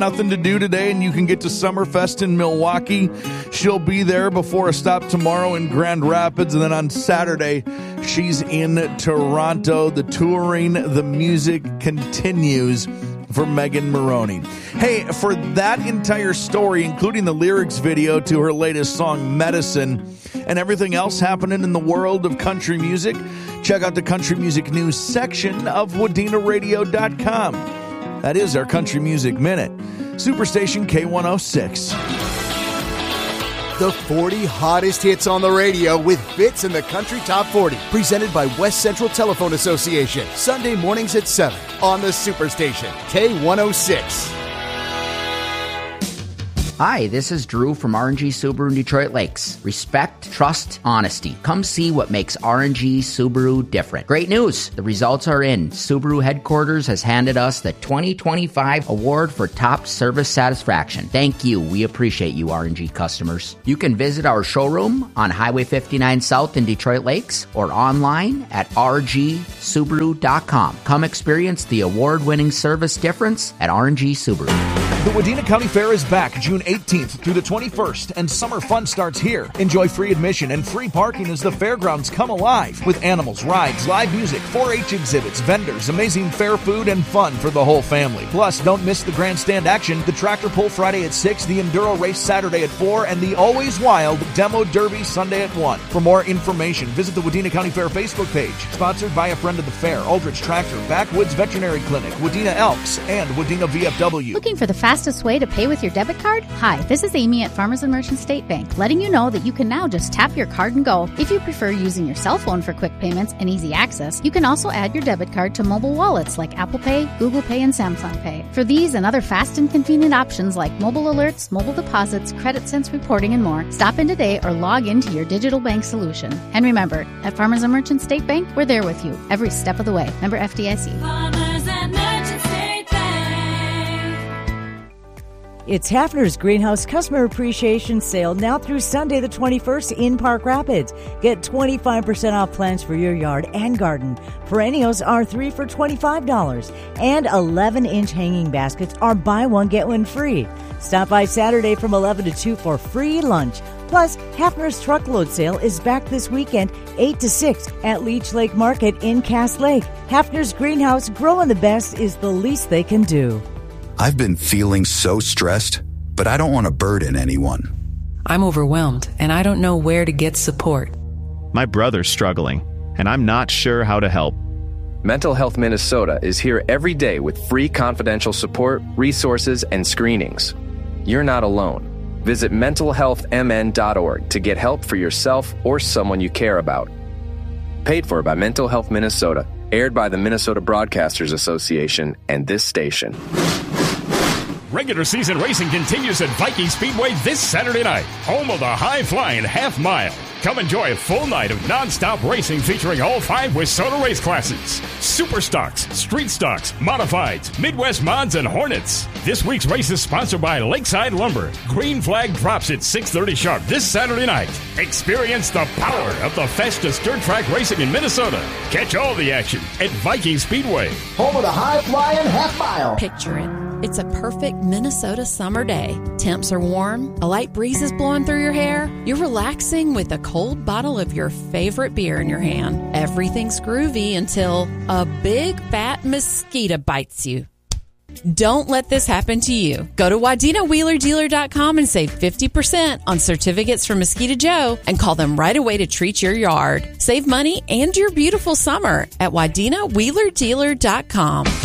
nothing to do today and you can get to Summerfest in Milwaukee, she'll be there before a stop tomorrow in Grand Rapids. And then on Saturday, she's in Toronto. The touring, the music continues for Megan Moroney. Hey, for that entire story, including the lyrics video to her latest song, Medicine, and everything else happening in the world of country music, check out the country music news section of wadinaradio.com. That is our Country Music Minute. Superstation K106. The 40 hottest hits on the radio with Fits in the Country Top 40. Presented by West Central Telephone Association. Sunday mornings at 7 on the Superstation K106. Hi, this is Drew from RNG Subaru in Detroit Lakes. Respect, trust, honesty. Come see what makes RNG Subaru different. Great news! The results are in. Subaru headquarters has handed us the 2025 award for top service satisfaction. Thank you. We appreciate you, RNG customers. You can visit our showroom on Highway 59 South in Detroit Lakes or online at rgsubaru.com. Come experience the award-winning service difference at RNG Subaru. The Wadena County Fair is back June 18th through the 21st, and summer fun starts here. Enjoy free admission and free parking as the fairgrounds come alive with animals, rides, live music, 4-H exhibits, vendors, amazing fair food, and fun for the whole family. Plus, don't miss the grandstand action, the tractor pull Friday at 6, the enduro race Saturday at 4, and the always wild demo derby Sunday at 1. For more information, visit the Wadena County Fair Facebook page. Sponsored by a friend of the fair, Aldrich Tractor, Backwoods Veterinary Clinic, Wadena Elks, and Wadena VFW. Looking for the fastest way to pay with your debit card? Hi, this is Amy at Farmers and Merchant State Bank, letting you know that you can now just tap your card and go. If you prefer using your cell phone for quick payments and easy access, you can also add your debit card to mobile wallets like Apple Pay, Google Pay, and Samsung Pay. For these and other fast and convenient options like mobile alerts, mobile deposits, credit sense reporting, and more, stop in today or log into your digital bank solution. And remember, at Farmers and Merchant State Bank, we're there with you every step of the way. Member FDIC. Farmers and Merchant State Bank. It's Hafner's Greenhouse Customer Appreciation Sale now through Sunday the 21st in Park Rapids. Get 25% off plants for your yard and garden. Perennials are 3 for $25, and 11-inch hanging baskets are buy one, get one free. Stop by Saturday from 11 to 2 for free lunch. Plus, Hafner's Truckload Sale is back this weekend, 8 to 6 at Leech Lake Market in Cass Lake. Hafner's Greenhouse, growing the best is the least they can do. I've been feeling so stressed, but I don't want to burden anyone. I'm overwhelmed, and I don't know where to get support. My brother's struggling, and I'm not sure how to help. Mental Health Minnesota is here every day with free confidential support, resources, and screenings. You're not alone. Visit mentalhealthmn.org to get help for yourself or someone you care about. Paid for by Mental Health Minnesota. Aired by the Minnesota Broadcasters Association and this station. Regular season racing continues at Viking Speedway this Saturday night, home of the high-flying half mile. Come enjoy a full night of non-stop racing featuring all 5 WISSOTA race classes. Super Stocks, Street Stocks, Modifieds, Midwest Mods, and Hornets. This week's race is sponsored by Lakeside Lumber. Green flag drops at 6:30 sharp this Saturday night. Experience the power of the fastest dirt track racing in Minnesota. Catch all the action at Viking Speedway. Home of the high-flying half mile. Picture it. It's a perfect Minnesota summer day. Temps are warm, a light breeze is blowing through your hair. You're relaxing with a cold bottle of your favorite beer in your hand. Everything's groovy until a big fat mosquito bites you. Don't let this happen to you. Go to WadenaWheelerDealer.com and save 50% on certificates from Mosquito Joe and call them right away to treat your yard. Save money and your beautiful summer at WadenaWheelerDealer.com.